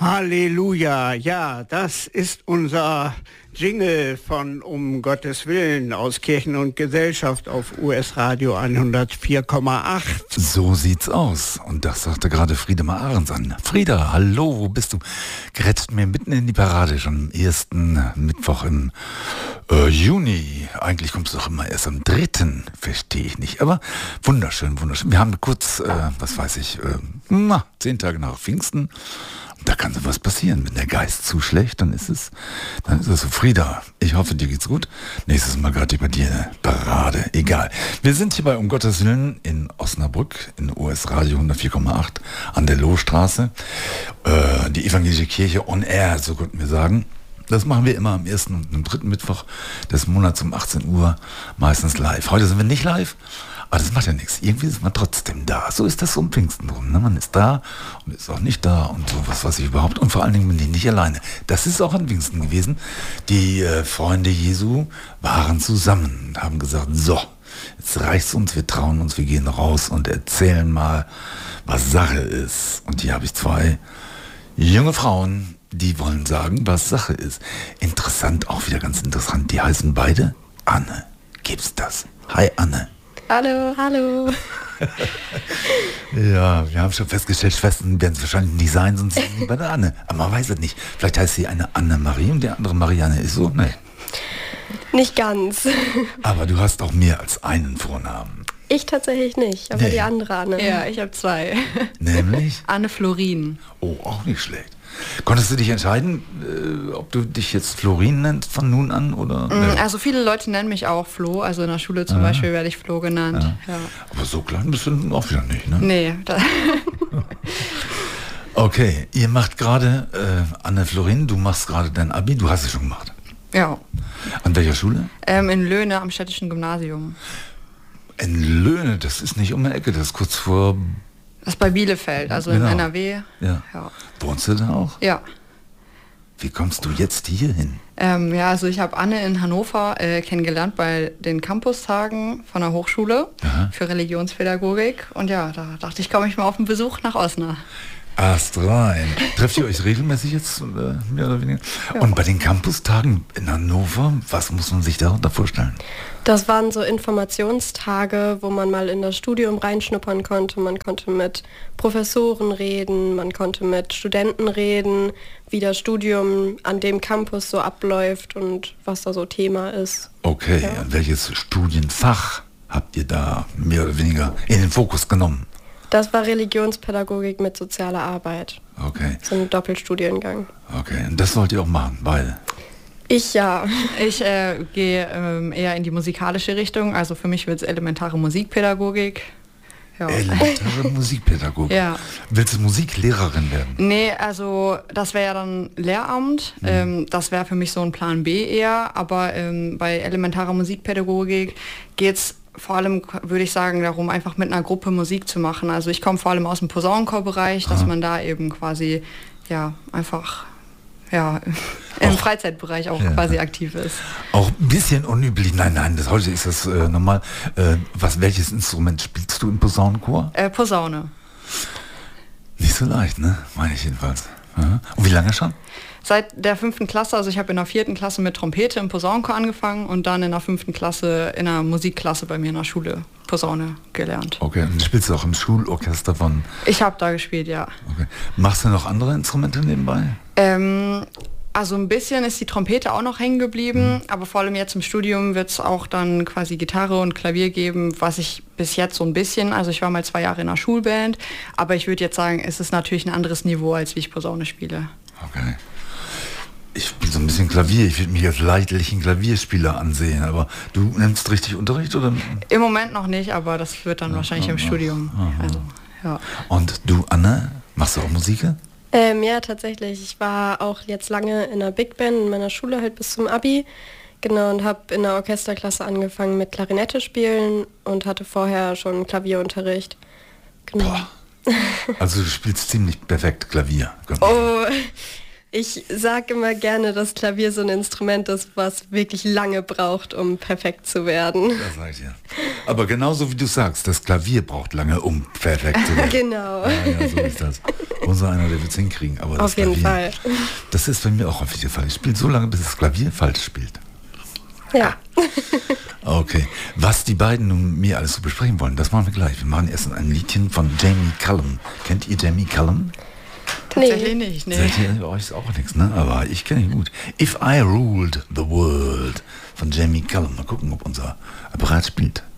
Halleluja, ja, das ist unser Jingle von Um Gottes Willen aus Kirchen und Gesellschaft auf US Radio 104,8. So sieht's aus. Und das sagte gerade Frieda Ahrens an. Frieda, hallo, wo bist du? Gerettet mir mitten in die Parade, schon am ersten Mittwoch im Juni. Eigentlich kommst du doch immer erst am 3., verstehe ich nicht. Aber wunderschön, wunderschön. Wir haben kurz, 10 Tage nach Pfingsten. Da kann so was passieren. Wenn der Geist zu schlecht, dann ist es so. Frieda, ich hoffe, dir geht's gut. Nächstes Mal gerade bei dir eine Parade. Egal. Wir sind hier bei Um Gottes Willen in Osnabrück, in US Radio 104,8 an der Lohstraße. Die evangelische Kirche on air, so könnten wir sagen. Das machen wir immer am 1. und am 3. Mittwoch des Monats um 18 Uhr, meistens live. Heute sind wir nicht live. Aber das macht ja nichts. Irgendwie ist man trotzdem da. So ist das um Pfingsten rum. Ne? Man ist da und ist auch nicht da und so, was weiß ich überhaupt. Und vor allen Dingen bin ich nicht alleine. Das ist auch an Pfingsten gewesen. Die Freunde Jesu waren zusammen und haben gesagt, so, jetzt reicht's uns, wir trauen uns, wir gehen raus und erzählen mal, was Sache ist. Und hier habe ich 2 junge Frauen, die wollen sagen, was Sache ist. Interessant, auch wieder ganz interessant. Die heißen beide Anne. Gibt's das? Hi Anne. Hallo, hallo. Ja, wir haben schon festgestellt, Schwestern werden es wahrscheinlich nicht sein, sonst sind sie bei der Anne. Aber man weiß es nicht. Vielleicht heißt sie eine Anne-Marie und die andere Marianne. Ist so? Nee. Nicht ganz. Aber du hast auch mehr als einen Vornamen. Ich tatsächlich nicht, aber die andere Anne. Ja, ich habe 2. Nämlich? Anne Florin. Oh, auch nicht schlecht. Konntest du dich entscheiden, ob du dich jetzt Florin nennst von nun an? Oder? Also viele Leute nennen mich auch Flo. Also in der Schule zum Beispiel werde ich Flo genannt. Ja. Ja. Aber so klein bist du auch wieder nicht, ne? Nee. Okay, ihr macht gerade, Anne Florin, du machst gerade dein Abi. Du hast es schon gemacht. Ja. An welcher Schule? In Löhne am Städtischen Gymnasium. In Löhne, das ist nicht um die Ecke, das ist kurz vor... Das ist bei Bielefeld, also genau. In NRW. Ja. Ja. Wohnst du da auch? Ja. Wie kommst du jetzt hier hin? Ja, also ich habe Anne in Hannover kennengelernt bei den Campustagen von der Hochschule für Religionspädagogik. Und ja, da dachte ich, komme ich mal auf einen Besuch nach Osnabrück. Ast rein. Trefft ihr euch regelmäßig jetzt, mehr oder weniger? Ja. Und bei den Campustagen in Hannover, was muss man sich darunter vorstellen? Das waren so Informationstage, wo man mal in das Studium reinschnuppern konnte. Man konnte mit Professoren reden, man konnte mit Studenten reden, wie das Studium an dem Campus so abläuft und was da so Thema ist. Okay, ja. Welches Studienfach habt ihr da mehr oder weniger in den Fokus genommen? Das war Religionspädagogik mit sozialer Arbeit. Okay. So ein Doppelstudiengang. Okay, und das wollt ihr auch machen, beide? Ich ja. Ich gehe eher in die musikalische Richtung. Also für mich wird es elementare Musikpädagogik. Ja. Elementare Musikpädagogik? Ja. Willst du Musiklehrerin werden? Nee, also das wäre ja dann Lehramt. Das wäre für mich so ein Plan B eher. Aber bei elementarer Musikpädagogik geht es vor allem, würde ich sagen, darum, einfach mit einer Gruppe Musik zu machen. Also ich komme vor allem aus dem Posaunenchor-Bereich, dass man da eben quasi, ja, einfach, ja, im Freizeitbereich auch quasi aktiv ist. Auch ein bisschen unüblich. Nein, heute ist das normal. Welches Instrument spielst du im Posaunenchor? Posaune. Nicht so leicht, ne? Meine ich jedenfalls. Und wie lange schon? Seit der 5. Klasse, also ich habe in der 4. Klasse mit Trompete im Posaunenchor angefangen und dann in der 5. Klasse in der Musikklasse bei mir in der Schule Posaune gelernt. Okay, und spielst du auch im Schulorchester von... Ich habe da gespielt, ja. Okay. Machst du noch andere Instrumente nebenbei? Also ein bisschen ist die Trompete auch noch hängen geblieben, aber vor allem jetzt im Studium wird es auch dann quasi Gitarre und Klavier geben, was ich bis jetzt so ein bisschen, also ich war mal 2 Jahre in einer Schulband, aber ich würde jetzt sagen, es ist natürlich ein anderes Niveau, als wie ich Posaune spiele. Okay. Ich spiele so ein bisschen Klavier, ich würde mich als leidlichen Klavierspieler ansehen, aber du nimmst richtig Unterricht, oder? Im Moment noch nicht, aber das wird dann wahrscheinlich im Studium. Also, ja. Und du, Anne, machst du auch Musik? Ja, tatsächlich. Ich war auch jetzt lange in einer Big Band in meiner Schule, halt bis zum Abi. Genau, und habe in der Orchesterklasse angefangen mit Klarinette spielen und hatte vorher schon Klavierunterricht. Genau. Boah. Also du spielst ziemlich perfekt Klavier. Oh, Ich sage immer gerne, dass Klavier so ein Instrument ist, was wirklich lange braucht, um perfekt zu werden. Das sag ich ja. Aber genauso wie du sagst, das Klavier braucht lange, um perfekt zu werden. Genau. Ja, so ist das. Unser einer, der wird es hinkriegen. Aber das Auf jeden Klavier, Fall. Das ist bei mir auch häufig der Fall. Ich spiele so lange, bis das Klavier falsch spielt. Ja. Okay. Was die beiden nun mir alles so besprechen wollen, das machen wir gleich. Wir machen erst ein Liedchen von Jamie Cullum. Kennt ihr Jamie Cullum? Tatsächlich nicht, nee. Seid ihr, euch ist auch nichts, ne? Aber ich kenne ihn gut. If I Ruled the World von Jamie Cullum. Mal gucken, ob unser Apparat spielt.